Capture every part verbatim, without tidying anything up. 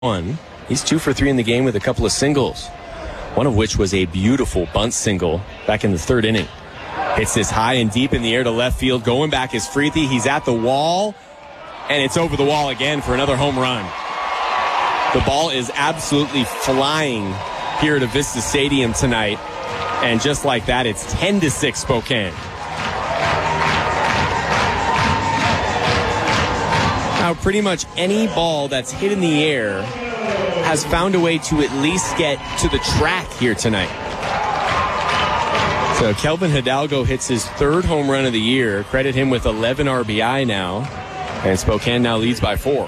one. He's two for three in the game with a couple of singles, one of which was a beautiful bunt single back in the third inning. Hits this high and deep in the air to left field. Going back is Freethy. He's at the wall, and it's over the wall again for another home run. The ball is absolutely flying here at Avista Stadium tonight, and just like that, it's ten to six Spokane. Now, pretty much any ball that's hit in the air has found a way to at least get to the track here tonight. So Kelvin Hidalgo hits his third home run of the year. Credit him with eleven R B I now. And Spokane now leads by four.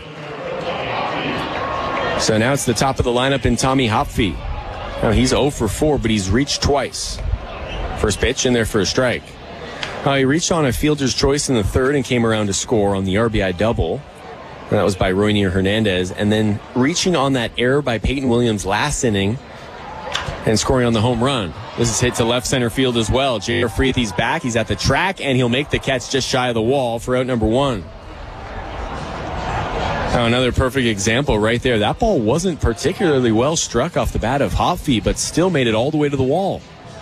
So now it's the top of the lineup in Tommy Hopfe. Now he's oh for four, but he's reached twice. First pitch in there for a strike. Uh, he reached on a fielder's choice in the third and came around to score on the R B I double. And that was by Roynier Hernandez. And then reaching on that error by Peyton Williams last inning and scoring on the home run. This is hit to left center field as well. J R. Freethy's back. He's at the track, and he'll make the catch just shy of the wall for out number one. Now another perfect example right there. That ball wasn't particularly well struck off the bat of Hopfe, but still made it all the way to the wall.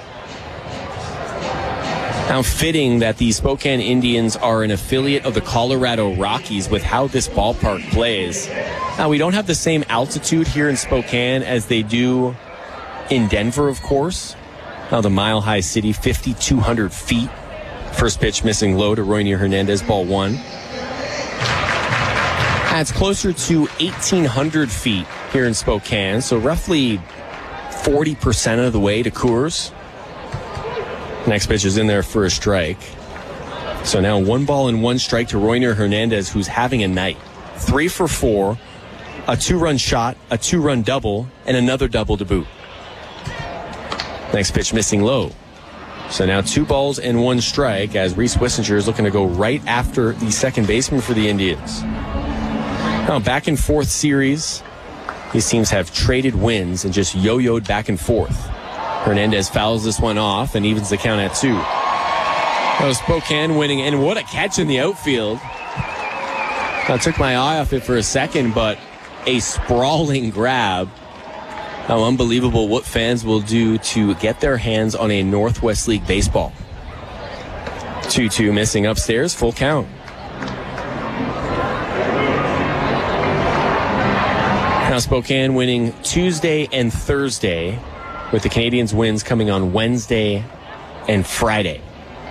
Now fitting that the Spokane Indians are an affiliate of the Colorado Rockies with how this ballpark plays. Now we don't have the same altitude here in Spokane as they do in Denver, of course. Now the Mile High City, fifty-two hundred feet. First pitch missing low to Roynier Hernandez, ball one. That's closer to eighteen hundred feet here in Spokane, so roughly forty percent of the way to Coors. Next pitch is in there for a strike. So now one ball and one strike to Roynier Hernandez, who's having a night. Three for four, a two-run shot, a two-run double, and another double to boot. Next pitch missing low. So now two balls and one strike as Reese Wissinger is looking to go right after the second baseman for the Indians. Now back and forth series. These teams have traded wins and just yo-yoed back and forth. Hernandez fouls this one off and evens the count at two. That was Spokane winning, and what a catch in the outfield. I took my eye off it for a second, but a sprawling grab. How unbelievable what fans will do to get their hands on a Northwest League baseball. two two missing upstairs, full count. Now Spokane winning Tuesday and Thursday, with the Canadians' wins coming on Wednesday and Friday.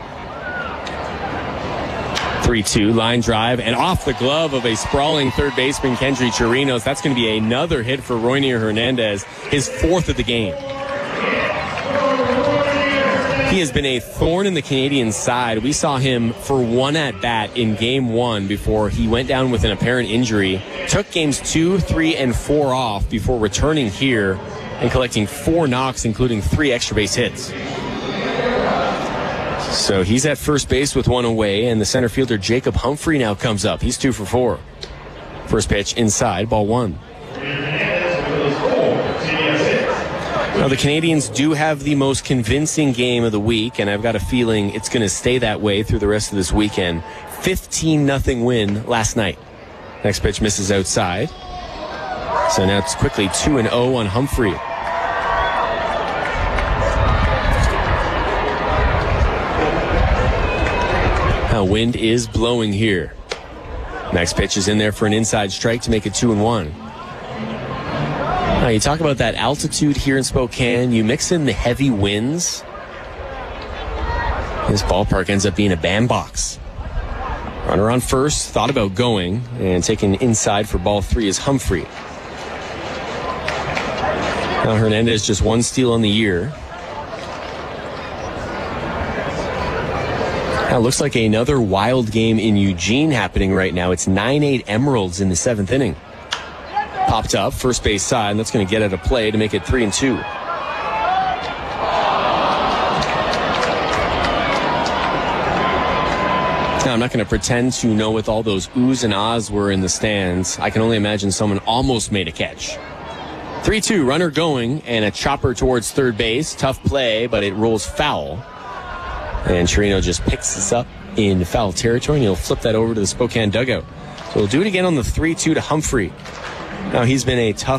three two, line drive, and off the glove of a sprawling third baseman, Kendry Chirinos. That's going to be another hit for Roynier Hernandez, his fourth of the game. He has been a thorn in the Canadians' side. We saw him for one at-bat in game one before he went down with an apparent injury. Took games two, three, and four off before returning here and collecting four knocks, including three extra base hits. So he's at first base with one away, and the center fielder Jacob Humphrey now comes up. He's two for four. First pitch inside, ball one. Now the Canadians do have the most convincing game of the week, and I've got a feeling it's going to stay that way through the rest of this weekend. fifteen nothing win last night. Next pitch misses outside. So now it's quickly two and oh on Humphrey. Now wind is blowing here. Next pitch is in there for an inside strike to make it two and one. Now you talk about that altitude here in Spokane. You mix in the heavy winds. This ballpark ends up being a bandbox. Runner on first, thought about going, and taken inside for ball three is Humphrey. Now Hernandez just one steal on the year. Now it looks like another wild game in Eugene happening right now. It's nine eight Emeralds in the seventh inning. Popped up, first base side, and that's going to get out of play to make it three and two. Now, I'm not going to pretend to know what all those oohs and ahs were in the stands. I can only imagine someone almost made a catch. three two, runner going, and a chopper towards third base. Tough play, but it rolls foul. And Chirino just picks this up in foul territory, and he'll flip that over to the Spokane dugout. So we'll do it again on the three two to Humphrey. Now, he's been a tough